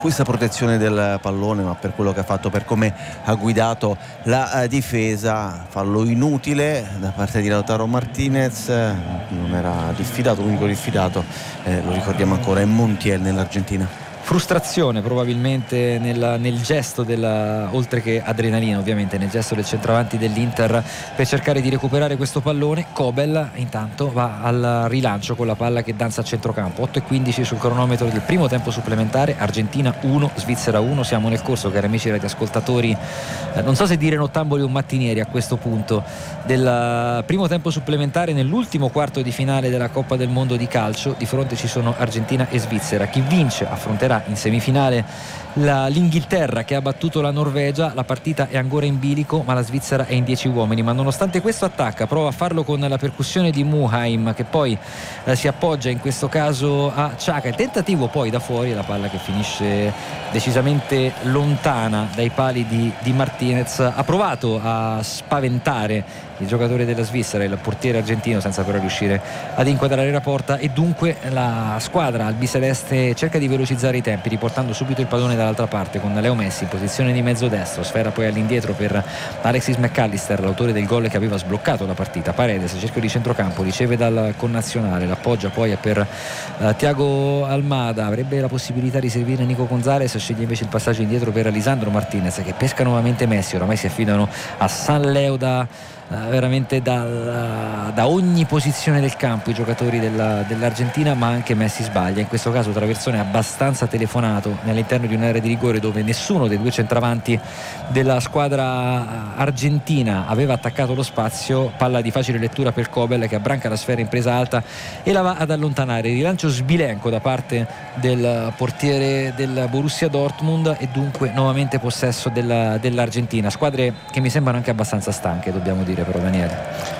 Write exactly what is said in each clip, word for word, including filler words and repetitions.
questa protezione del pallone, ma per quello che ha fatto, per come ha guidato la uh, difesa. Fallo inutile da parte di Lautaro Martinez, non era diffidato, l'unico diffidato, eh, lo ricordiamo ancora, è Montiel nell'Argentina. Frustrazione probabilmente nel, nel gesto della, oltre che adrenalina ovviamente, nel gesto del centravanti dell'Inter per cercare di recuperare questo pallone. Kobel intanto va al rilancio con la palla che danza a centrocampo. Otto e quindici sul cronometro del primo tempo supplementare. Argentina uno, Svizzera uno. Siamo nel corso, cari amici radioascoltatori, eh, non so se dire nottamboli o mattinieri a questo punto, del primo tempo supplementare nell'ultimo quarto di finale della Coppa del Mondo di calcio. Di fronte ci sono Argentina e Svizzera. Chi vince affronterà in semifinale la, l'Inghilterra, che ha battuto la Norvegia. La partita è ancora in bilico, ma la Svizzera è in dieci uomini, ma nonostante questo attacca, prova a farlo con la percussione di Muheim, che poi eh, si appoggia in questo caso a Xhaka. Il tentativo poi da fuori, la palla che finisce decisamente lontana dai pali di, di Martinez. Ha provato a spaventare il giocatore della Svizzera, il portiere argentino, senza però riuscire ad inquadrare la porta, e dunque la squadra albiceleste cerca di velocizzare i tempi, riportando subito il pallone dall'altra parte con Leo Messi in posizione di mezzo destro. Sfera poi all'indietro per Alexis McAllister, l'autore del gol che aveva sbloccato la partita. Paredes, cerchio di centrocampo, riceve dal connazionale, l'appoggia poi per uh, Thiago Almada. Avrebbe la possibilità di servire Nico Gonzalez, sceglie invece il passaggio indietro per Lisandro Martinez, che pesca nuovamente Messi. Oramai si affidano a San Leo da veramente da, da ogni posizione del campo i giocatori della, dell'Argentina, ma anche Messi sbaglia. In questo caso Traversone è abbastanza telefonato all'interno di un'area di rigore dove nessuno dei due centravanti della squadra argentina aveva attaccato lo spazio. Palla di facile lettura per Kobel, che abbranca la sfera in presa alta e la va ad allontanare. Rilancio sbilenco da parte del portiere del Borussia Dortmund e dunque nuovamente possesso della, dell'Argentina. Squadre che mi sembrano anche abbastanza stanche, dobbiamo dire, però, Daniele.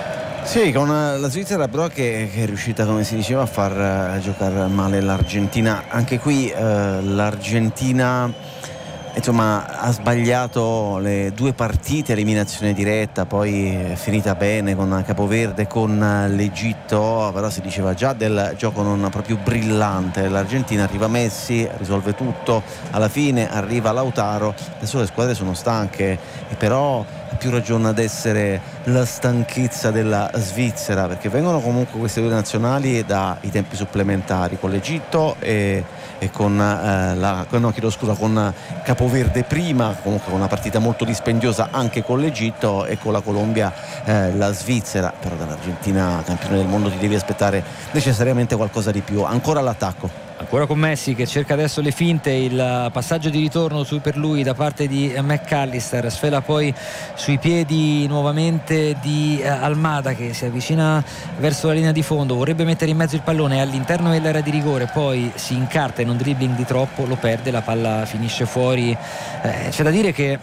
Sì, con la Svizzera però che, che è riuscita, come si diceva, a far uh, giocare male l'Argentina. Anche qui uh, l'Argentina insomma ha sbagliato le due partite, eliminazione diretta, poi è finita bene con Capoverde, con l'Egitto, però si diceva già del gioco non proprio brillante. L'Argentina, arriva Messi, risolve tutto, alla fine arriva Lautaro. Adesso le squadre sono stanche, e però ha più ragione ad essere la stanchezza della Svizzera, perché vengono comunque queste due nazionali dai tempi supplementari, con l'Egitto e, e con eh, la no, chiedo scusa con Capoverde prima, comunque con una partita molto dispendiosa anche con l'Egitto, e con la Colombia eh, la Svizzera. Però dall'Argentina, campione del mondo, ti devi aspettare necessariamente qualcosa di più. Ancora all'attacco, ancora con Messi che cerca adesso le finte, il passaggio di ritorno su per lui da parte di McAllister, sfera poi sui piedi nuovamente di Almada, che si avvicina verso la linea di fondo, vorrebbe mettere in mezzo il pallone all'interno dell'area di rigore, poi si incarta in un dribbling di troppo, lo perde, la palla finisce fuori. Eh, c'è da dire che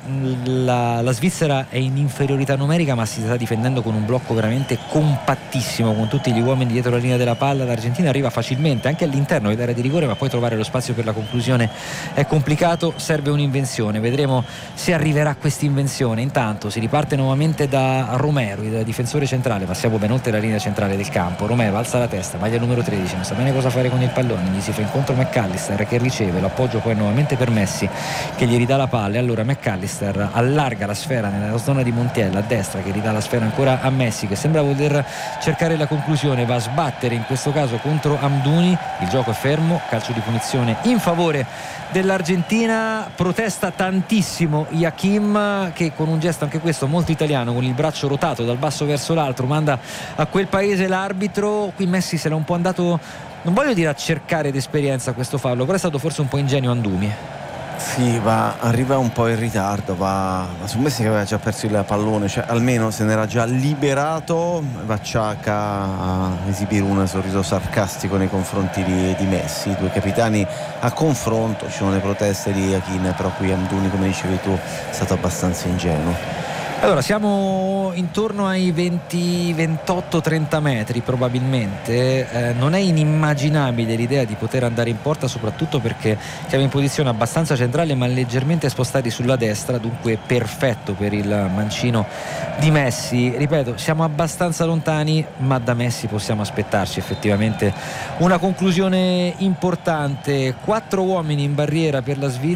la, la Svizzera è in inferiorità numerica, ma si sta difendendo con un blocco veramente compattissimo, con tutti gli uomini dietro la linea della palla. L'Argentina arriva facilmente anche all'interno dell'area di rigore, ma poi trovare lo spazio per la conclusione è complicato. Serve un'invenzione, vedremo se arriverà questa invenzione. Intanto si riparte nuovamente da Romero, il difensore centrale. Passiamo ben oltre la linea centrale del campo. Romero alza la testa, maglia numero tredici, non sa bene cosa fare con il pallone, gli si fa incontro McAllister, che riceve l'appoggio poi nuovamente per Messi, che gli ridà la palla. E allora McAllister allarga la sfera nella zona di Montiel a destra, che ridà la sfera ancora a Messi, che sembra voler cercare la conclusione, va a sbattere in questo caso contro Amdouni. Il gioco è fermo, calcio di punizione in favore dell'Argentina. Protesta tantissimo Hakim, che con un gesto anche questo molto italiano, con il braccio rotato dal basso verso l'altro, manda a quel paese l'arbitro. Qui Messi se l'ha un po' andato, non voglio dire a cercare d'esperienza questo fallo, però è stato forse un po' ingenuo Andumi. Sì, va, arriva un po' in ritardo, va, va su Messi che aveva già perso il pallone, cioè almeno se n'era già liberato. Va Xhaka a esibire un sorriso sarcastico nei confronti di, di Messi. I due capitani a confronto, ci sono le proteste di Hakim, però qui Amdouni, come dicevi tu, è stato abbastanza ingenuo. Allora siamo intorno ai venti, ventotto, trenta metri probabilmente. Eh, non è inimmaginabile l'idea di poter andare in porta, soprattutto perché siamo in posizione abbastanza centrale ma leggermente spostati sulla destra, dunque perfetto per il mancino di Messi. Ripeto, siamo abbastanza lontani, ma da Messi possiamo aspettarci effettivamente una conclusione importante. Quattro uomini in barriera per la Svizzera.